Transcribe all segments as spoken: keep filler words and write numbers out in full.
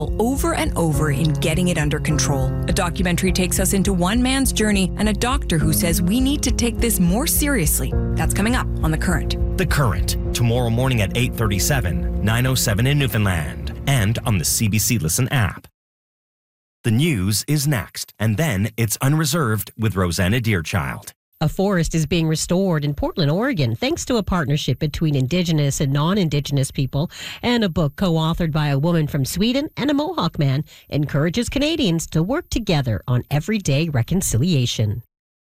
over and over in getting it under control. A documentary takes us into one man's journey and a doctor who says we need to take this more seriously. That's coming up on The Current. The Current, tomorrow morning at eight thirty-seven, nine oh seven in Newfoundland, and on the C B C Listen app. The news is next, and then it's Unreserved with Rosanna Deerchild. A forest is being restored in Portland, Oregon, thanks to a partnership between Indigenous and non-Indigenous people, and a book co-authored by a woman from Sweden and a Mohawk man encourages Canadians to work together on everyday reconciliation.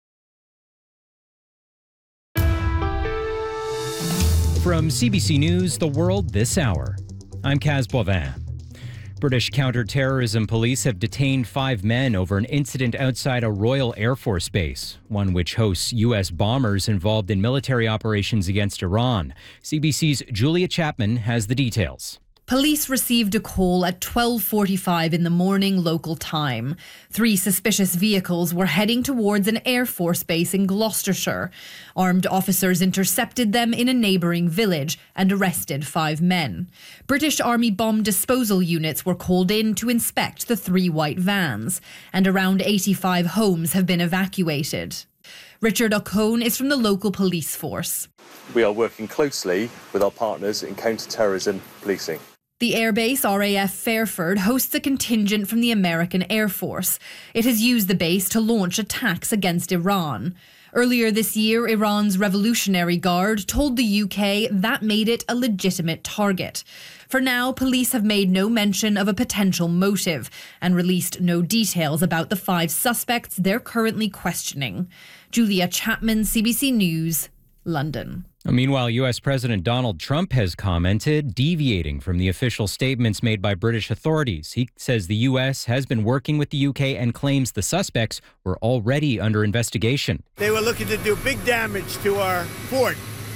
From C B C News, The World This Hour, I'm Kaz Boivin. British counter-terrorism police have detained five men over an incident outside a Royal Air Force base, one which hosts U S bombers involved in military operations against Iran. C B C's Julia Chapman has the details. Police received a call at twelve forty-five in the morning local time. Three suspicious vehicles were heading towards an Air Force base in Gloucestershire. Armed officers intercepted them in a neighbouring village and arrested five men. British Army bomb disposal units were called in to inspect the three white vans, and around eighty-five homes have been evacuated. Richard O'Cone is from the local police force. We are working closely with our partners in counter-terrorism policing. The airbase R A F Fairford hosts a contingent from the American Air Force. It has used the base to launch attacks against Iran. Earlier this year, Iran's Revolutionary Guard told the U K that made it a legitimate target. For now, police have made no mention of a potential motive and released no details about the five suspects they're currently questioning. Julia Chapman, C B C News, London. Meanwhile, U S President Donald Trump has commented, deviating from the official statements made by British authorities. He says the U S has been working with the U K and claims the suspects were already under investigation. They were looking to do big damage to our fort,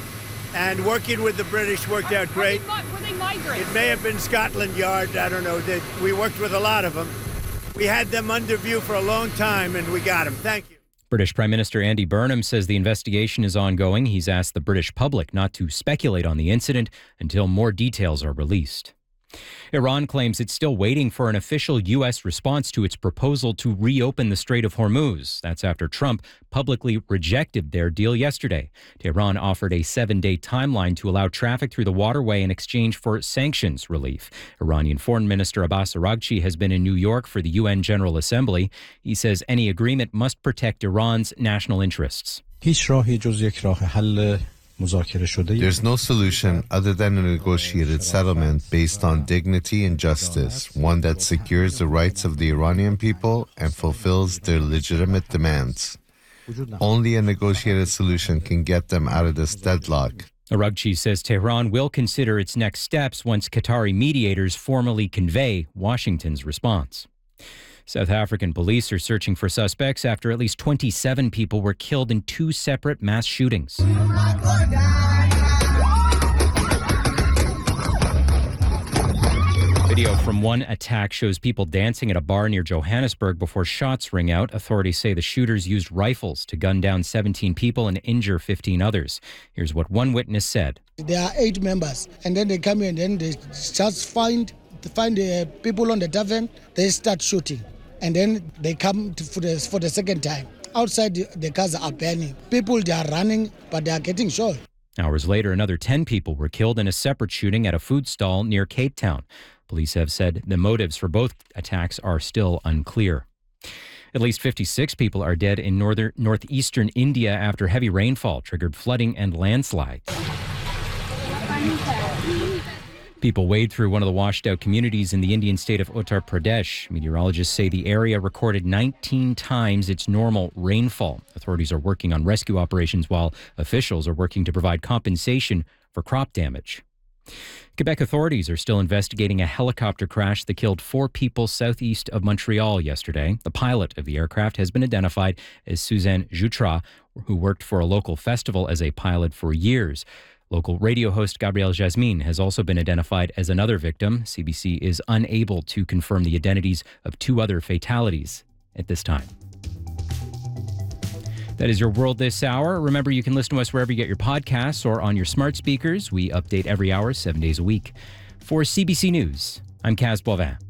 and working with the British worked out great. Were they migrants? It may have been Scotland Yard, I don't know. We worked with a lot of them. We had them under view for a long time, and we got them. Thank you. British Prime Minister Andy Burnham says the investigation is ongoing. He's asked the British public not to speculate on the incident until more details are released. Iran claims it's still waiting for an official U S response to its proposal to reopen the Strait of Hormuz. That's after Trump publicly rejected their deal yesterday. Tehran offered a seven-day timeline to allow traffic through the waterway in exchange for sanctions relief. Iranian Foreign Minister Abbas Araghchi has been in New York for the U N General Assembly. He says any agreement must protect Iran's national interests. There's no solution other than a negotiated settlement based on dignity and justice, one that secures the rights of the Iranian people and fulfills their legitimate demands. Only a negotiated solution can get them out of this deadlock. Araghchi says Tehran will consider its next steps once Qatari mediators formally convey Washington's response. South African police are searching for suspects after at least twenty-seven people were killed in two separate mass shootings. Video from one attack shows people dancing at a bar near Johannesburg before shots ring out. Authorities say the shooters used rifles to gun down seventeen people and injure fifteen others. Here's what one witness said. There are eight members, and then they come in and then they just find, find the people on the tavern, they start shooting. And then they come to, for, the, for the second time. Outside, the, the cars are burning. People, they are running, but they are getting shot. Hours later, another ten people were killed in a separate shooting at a food stall near Cape Town. Police have said the motives for both attacks are still unclear. At least fifty-six people are dead in northern northeastern India after heavy rainfall triggered flooding and landslides. People wade through one of the washed-out communities in the Indian state of Uttar Pradesh. Meteorologists say the area recorded nineteen times its normal rainfall. Authorities are working on rescue operations while officials are working to provide compensation for crop damage. Quebec authorities are still investigating a helicopter crash that killed four people southeast of Montreal yesterday. The pilot of the aircraft has been identified as Suzanne Jutra, who worked for a local festival as a pilot for years. Local radio host Gabrielle Jasmine has also been identified as another victim. C B C is unable to confirm the identities of two other fatalities at this time. That is your World This Hour. Remember, you can listen to us wherever you get your podcasts or on your smart speakers. We update every hour, seven days a week. For C B C News, I'm Kaz Boivin.